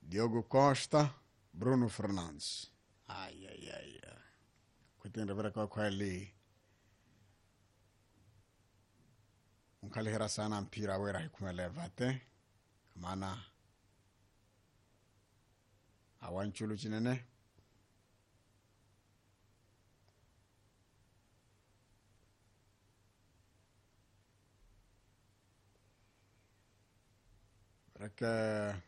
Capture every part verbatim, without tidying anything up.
Diogo Costa, Bruno Fernandes. Ai ai ai. Kuitenda vera kwa kweli. Unkalihera sana mpira wera hikumelevate. Kamana awanchulu chinene. Reka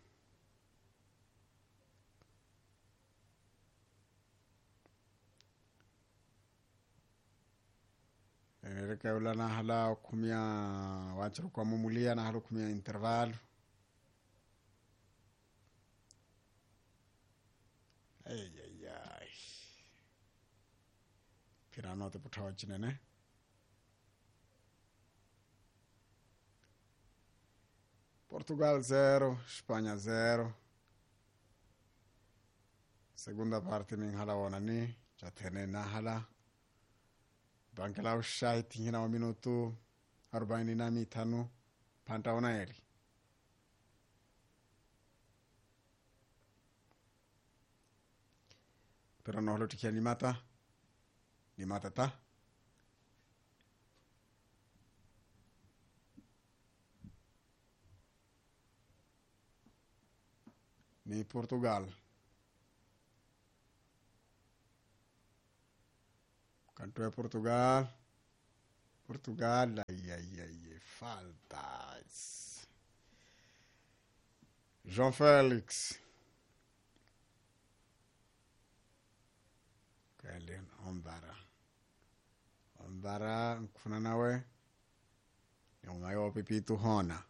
Reka ula na hala kumia wachiru kwa mumulia na hala kumia intervalo. Ay ay ay. Pirano te putawa chinene. Portugal zero, Espanha zero. Segunda parte min hala wanani, chatene na hala. Bankalau shai tingina wa minutu arobaini na mitano panta onaeri. Pero no lo tikia ni mata. Ni mata ta. Ni Portugal. Canto é Portugal. Portugal, ai, ai, ai, faltas. João Félix. Kweli, ombara. Ombara, mkufuna nawe. Ni umayo pipito hona.